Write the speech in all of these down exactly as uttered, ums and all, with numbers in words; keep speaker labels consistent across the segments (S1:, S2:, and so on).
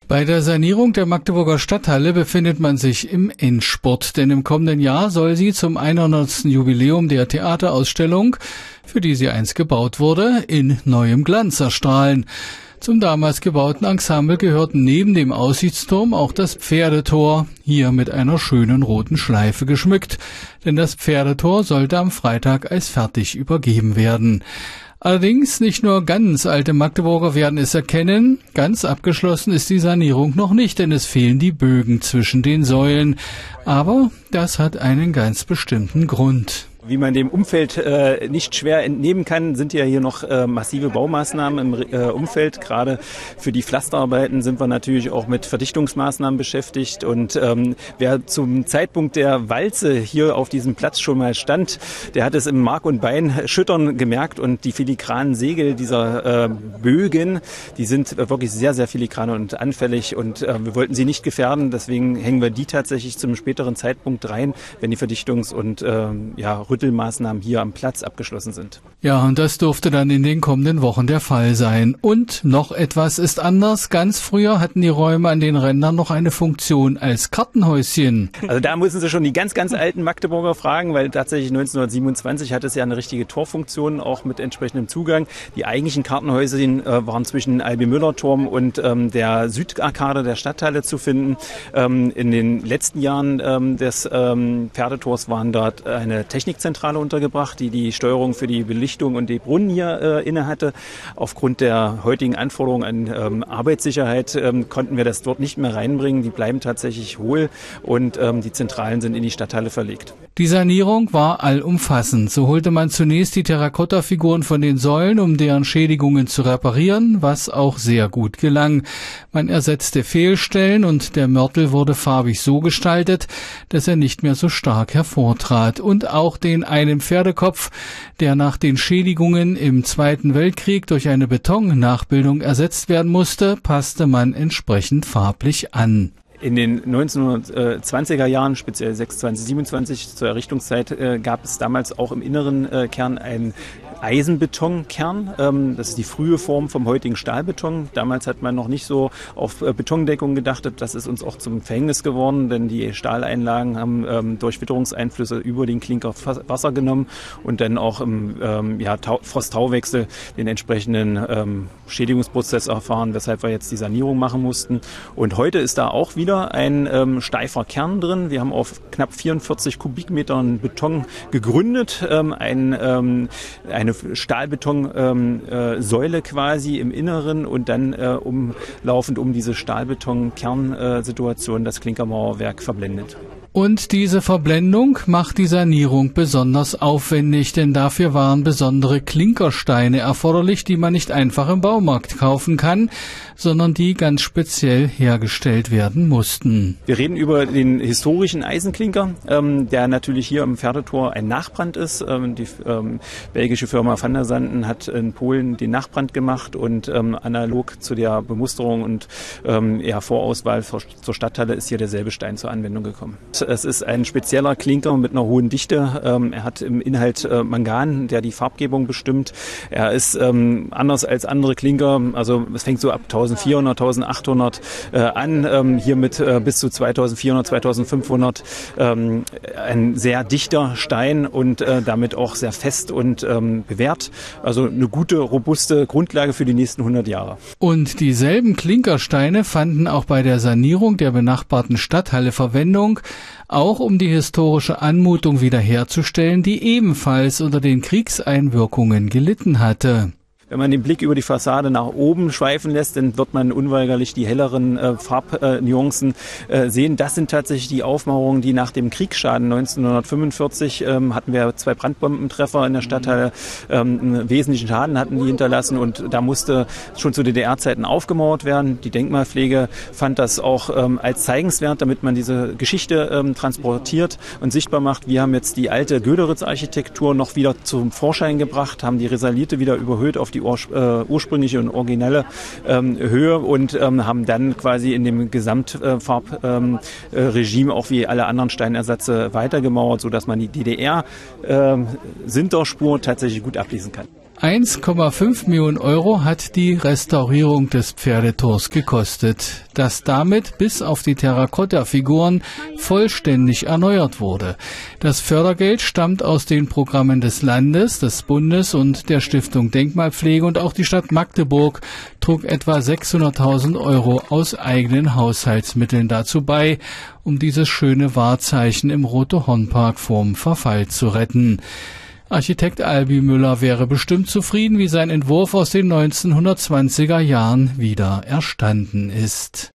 S1: Bei der Sanierung der Magdeburger Stadthalle befindet man sich im Endspurt, denn im kommenden Jahr soll sie zum hundertsten Jubiläum der Theaterausstellung, für die sie einst gebaut wurde, in neuem Glanz erstrahlen. Zum damals gebauten Ensemble gehörten neben dem Aussichtsturm auch das Pferdetor, hier mit einer schönen roten Schleife geschmückt, denn das Pferdetor sollte am Freitag als fertig übergeben werden. Allerdings nicht nur ganz alte Magdeburger werden es erkennen, ganz abgeschlossen ist die Sanierung noch nicht, denn es fehlen die Bögen zwischen den Säulen. Aber das hat einen ganz bestimmten Grund.
S2: Wie man dem Umfeld äh, nicht schwer entnehmen kann, sind ja hier noch äh, massive Baumaßnahmen im äh, Umfeld. Gerade für die Pflasterarbeiten sind wir natürlich auch mit Verdichtungsmaßnahmen beschäftigt. Und ähm, wer zum Zeitpunkt der Walze hier auf diesem Platz schon mal stand, der hat es im Mark und Bein schüttern gemerkt. Und die filigranen Segel dieser äh, Bögen, die sind wirklich sehr, sehr filigran und anfällig. Und äh, wir wollten sie nicht gefährden. Deswegen hängen wir die tatsächlich zum späteren Zeitpunkt rein, wenn die Verdichtungs- und äh, ja, Rüttelmaßnahmen hier am Platz abgeschlossen sind.
S1: Ja, und das durfte dann in den kommenden Wochen der Fall sein. Und noch etwas ist anders. Ganz früher hatten die Räume an den Rändern noch eine Funktion als Kartenhäuschen.
S2: Also da müssen Sie schon die ganz, ganz alten Magdeburger fragen, weil tatsächlich neunzehnhundertsiebenundzwanzig hatte es ja eine richtige Torfunktion, auch mit entsprechendem Zugang. Die eigentlichen Kartenhäuschen äh, waren zwischen Albi-Müller-Turm und ähm, der Südarkade der Stadthalle zu finden. Ähm, in den letzten Jahren ähm, des ähm, Pferdetors waren dort eine Technikzentrale untergebracht, die die Steuerung für die Belichtung und die Brunnen hier äh, inne hatte. Aufgrund der heutigen Anforderungen an ähm, Arbeitssicherheit ähm, konnten wir das dort nicht mehr reinbringen. Die bleiben tatsächlich hohl und ähm, die Zentralen sind in die Stadthalle verlegt.
S1: Die Sanierung war allumfassend. So holte man zunächst die Terrakotta-Figuren von den Säulen, um deren Schädigungen zu reparieren, was auch sehr gut gelang. Man ersetzte Fehlstellen und der Mörtel wurde farbig so gestaltet, dass er nicht mehr so stark hervortrat. Und auch den einen Pferdekopf, der nach den Schädigungen im Zweiten Weltkrieg durch eine Betonnachbildung ersetzt werden musste, passte man entsprechend farblich an.
S2: In den neunzehnhundertzwanziger Jahren, speziell sechsundzwanzig, siebenundzwanzig zur Errichtungszeit, äh, gab es damals auch im inneren äh, Kern einen Eisenbetonkern. Ähm, das ist die frühe Form vom heutigen Stahlbeton. Damals hat man noch nicht so auf äh, Betondeckung gedacht. Das ist uns auch zum Verhängnis geworden, denn die Stahleinlagen haben ähm, durch Witterungseinflüsse über den Klinker Wasser genommen und dann auch im ähm, ja, Frost-Tau-Wechsel den entsprechenden ähm, Schädigungsprozess erfahren, weshalb wir jetzt die Sanierung machen mussten. Und heute ist da auch wieder ein ähm, steifer Kern drin. Wir haben auf knapp vierundvierzig Kubikmetern Beton gegründet, ähm, ein, ähm, eine Stahlbetonsäule ähm, äh, quasi im Inneren und dann äh, umlaufend um diese Stahlbeton-Kernsituation das Klinkermauerwerk verblendet.
S1: Und diese Verblendung macht die Sanierung besonders aufwendig, denn dafür waren besondere Klinkersteine erforderlich, die man nicht einfach im Baumarkt kaufen kann, sondern die ganz speziell hergestellt werden mussten.
S2: Wir reden über den historischen Eisenklinker, ähm, der natürlich hier im Pferdetor ein Nachbrand ist. Ähm, die ähm, belgische Firma Van der Sanden hat in Polen den Nachbrand gemacht und ähm, analog zu der Bemusterung und ähm, ja, Vorauswahl für, zur Stadthalle ist hier derselbe Stein zur Anwendung gekommen. Es ist ein spezieller Klinker mit einer hohen Dichte. Ähm, er hat im Inhalt äh, Mangan, der die Farbgebung bestimmt. Er ist ähm, anders als andere Klinker, also es fängt so ab eintausendvierhundert, eintausendachthundert äh, an, ähm, hier mit äh, bis zu zweitausendvierhundert, zweitausendfünfhundert. Ähm, ein sehr dichter Stein und äh, damit auch sehr fest und ähm, bewährt. Also eine gute, robuste Grundlage für die nächsten hundert Jahre.
S1: Und dieselben Klinkersteine fanden auch bei der Sanierung der benachbarten Stadthalle Verwendung, auch um die historische Anmutung wiederherzustellen, die ebenfalls unter den Kriegseinwirkungen gelitten hatte.
S2: Wenn man den Blick über die Fassade nach oben schweifen lässt, dann wird man unweigerlich die helleren äh, Farbnuancen äh, sehen. Das sind tatsächlich die Aufmauerungen, die nach dem Kriegsschaden neunzehnhundertfünfundvierzig ähm, hatten wir zwei Brandbombentreffer in der Stadthalle, ähm, einen wesentlichen Schaden hatten die hinterlassen und da musste schon zu D D R-Zeiten aufgemauert werden. Die Denkmalpflege fand das auch ähm, als zeigenswert, damit man diese Geschichte ähm, transportiert und sichtbar macht. Wir haben jetzt die alte Göderitz-Architektur noch wieder zum Vorschein gebracht, haben die Risalite wieder überhöht auf die Ur äh, ursprüngliche und originelle ähm, Höhe und ähm, haben dann quasi in dem Gesamtfarbregime ähm, äh, auch wie alle anderen Steinersatze weitergemauert, sodass man die D D R-Sinterspur äh, tatsächlich gut ablesen kann.
S1: eins Komma fünf Millionen Euro hat die Restaurierung des Pferdetors gekostet, das damit bis auf die Terrakotta-Figuren vollständig erneuert wurde. Das Fördergeld stammt aus den Programmen des Landes, des Bundes und der Stiftung Denkmalpflege, und auch die Stadt Magdeburg trug etwa sechshunderttausend Euro aus eigenen Haushaltsmitteln dazu bei, um dieses schöne Wahrzeichen im Rote-Horn-Park vorm Verfall zu retten. Architekt Albi Müller wäre bestimmt zufrieden, wie sein Entwurf aus den neunzehnhundertzwanziger Jahren wieder erstanden ist.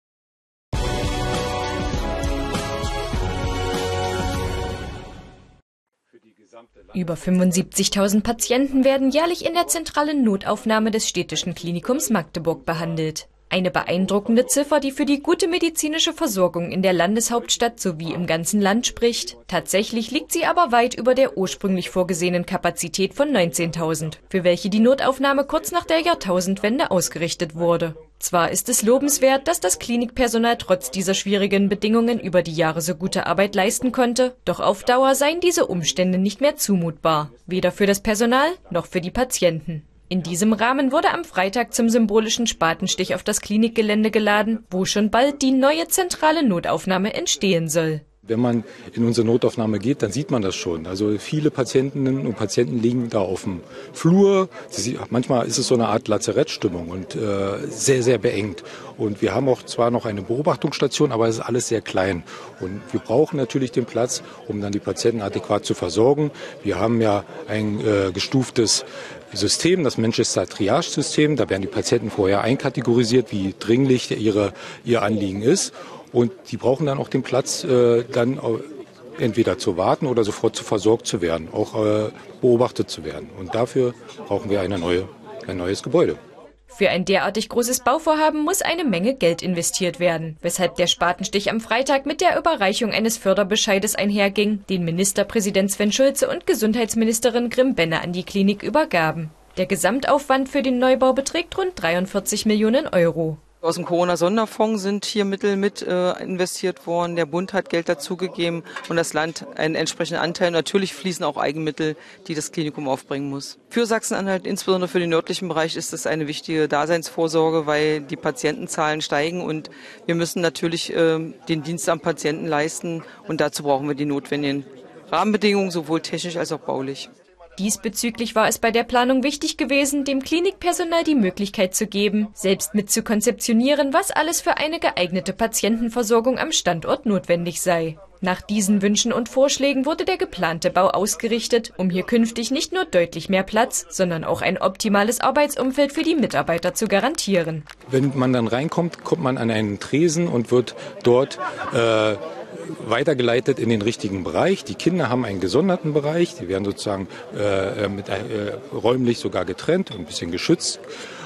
S3: Über fünfundsiebzigtausend Patienten werden jährlich in der zentralen Notaufnahme des Städtischen Klinikums Magdeburg behandelt. Eine beeindruckende Ziffer, die für die gute medizinische Versorgung in der Landeshauptstadt sowie im ganzen Land spricht. Tatsächlich liegt sie aber weit über der ursprünglich vorgesehenen Kapazität von neunzehntausend, für welche die Notaufnahme kurz nach der Jahrtausendwende ausgerichtet wurde. Zwar ist es lobenswert, dass das Klinikpersonal trotz dieser schwierigen Bedingungen über die Jahre so gute Arbeit leisten konnte, doch auf Dauer seien diese Umstände nicht mehr zumutbar, weder für das Personal noch für die Patienten. In diesem Rahmen wurde am Freitag zum symbolischen Spatenstich auf das Klinikgelände geladen, wo schon bald die neue zentrale Notaufnahme entstehen soll.
S4: Wenn man in unsere Notaufnahme geht, dann sieht man das schon. Also viele Patientinnen und Patienten liegen da auf dem Flur. Sie, manchmal ist es so eine Art Lazarettstimmung und äh, sehr, sehr beengt. Und wir haben auch zwar noch eine Beobachtungsstation, aber es ist alles sehr klein. Und wir brauchen natürlich den Platz, um dann die Patienten adäquat zu versorgen. Wir haben ja ein äh, gestuftes System, das Manchester-Triage-System. Da werden die Patienten vorher einkategorisiert, wie dringlich ihre, ihr Anliegen ist. Und die brauchen dann auch den Platz, äh, dann entweder zu warten oder sofort zu versorgt zu werden, auch äh, beobachtet zu werden. Und dafür brauchen wir eine neue, ein neues Gebäude.
S3: Für ein derartig großes Bauvorhaben muss eine Menge Geld investiert werden, weshalb der Spatenstich am Freitag mit der Überreichung eines Förderbescheides einherging, den Ministerpräsident Sven Schulze und Gesundheitsministerin Grimm-Benne an die Klinik übergaben. Der Gesamtaufwand für den Neubau beträgt rund dreiundvierzig Millionen Euro.
S5: Aus dem Corona-Sonderfonds sind hier Mittel mit äh, investiert worden. Der Bund hat Geld dazugegeben und das Land einen entsprechenden Anteil. Natürlich fließen auch Eigenmittel, die das Klinikum aufbringen muss. Für Sachsen-Anhalt, insbesondere für den nördlichen Bereich, ist das eine wichtige Daseinsvorsorge, weil die Patientenzahlen steigen und wir müssen natürlich äh, den Dienst am Patienten leisten und dazu brauchen wir die notwendigen Rahmenbedingungen, sowohl technisch als auch baulich.
S3: Diesbezüglich war es bei der Planung wichtig gewesen, dem Klinikpersonal die Möglichkeit zu geben, selbst mit zu konzeptionieren, was alles für eine geeignete Patientenversorgung am Standort notwendig sei. Nach diesen Wünschen und Vorschlägen wurde der geplante Bau ausgerichtet, um hier künftig nicht nur deutlich mehr Platz, sondern auch ein optimales Arbeitsumfeld für die Mitarbeiter zu garantieren.
S4: Wenn man dann reinkommt, kommt man an einen Tresen und wird dort äh, weitergeleitet in den richtigen Bereich. Die Kinder haben einen gesonderten Bereich, die werden sozusagen äh, mit, äh, räumlich sogar getrennt, ein bisschen geschützt.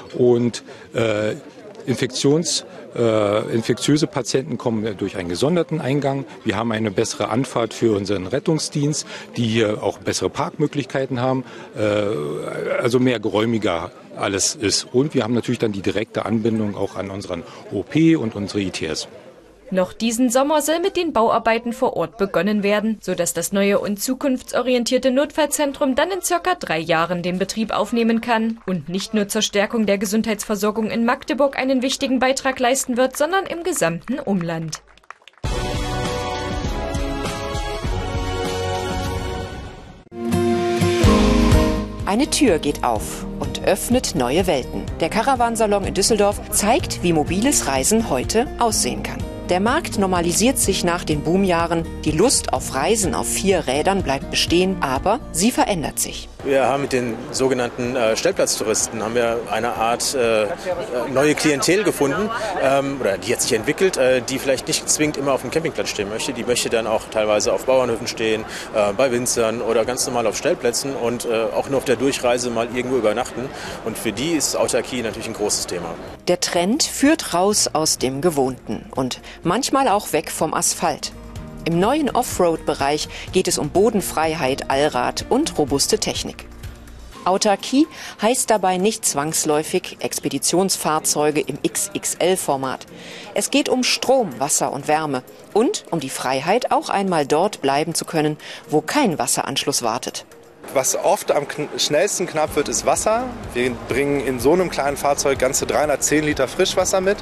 S4: Und äh, Infektions, äh, infektiöse Patienten kommen durch einen gesonderten Eingang. Wir haben eine bessere Anfahrt für unseren Rettungsdienst, die hier auch bessere Parkmöglichkeiten haben, äh, also mehr geräumiger alles ist. Und wir haben natürlich dann die direkte Anbindung auch an unseren O P und unsere I T S.
S3: Noch diesen Sommer soll mit den Bauarbeiten vor Ort begonnen werden, sodass das neue und zukunftsorientierte Notfallzentrum dann in circa drei Jahren den Betrieb aufnehmen kann und nicht nur zur Stärkung der Gesundheitsversorgung in Magdeburg einen wichtigen Beitrag leisten wird, sondern im gesamten Umland.
S6: Eine Tür geht auf und öffnet neue Welten. Der Caravansalon in Düsseldorf zeigt, wie mobiles Reisen heute aussehen kann. Der Markt normalisiert sich nach den Boomjahren. Die Lust auf Reisen auf vier Rädern bleibt bestehen, aber sie verändert sich.
S7: Wir haben mit den sogenannten äh, Stellplatztouristen haben wir eine Art äh, neue Klientel gefunden, ähm, oder die hat sich entwickelt, äh, die vielleicht nicht zwingend immer auf dem Campingplatz stehen möchte. Die möchte dann auch teilweise auf Bauernhöfen stehen, äh, bei Winzern oder ganz normal auf Stellplätzen und äh, auch nur auf der Durchreise mal irgendwo übernachten. Und für die ist Autarkie natürlich ein großes Thema.
S6: Der Trend führt raus aus dem Gewohnten und manchmal auch weg vom Asphalt. Im neuen Offroad-Bereich geht es um Bodenfreiheit, Allrad und robuste Technik. Autarkie heißt dabei nicht zwangsläufig Expeditionsfahrzeuge im X X L-Format. Es geht um Strom, Wasser und Wärme und um die Freiheit, auch einmal dort bleiben zu können, wo kein Wasseranschluss wartet.
S8: Was oft am schnellsten knapp wird, ist Wasser. Wir bringen in so einem kleinen Fahrzeug ganze dreihundertzehn Liter Frischwasser mit.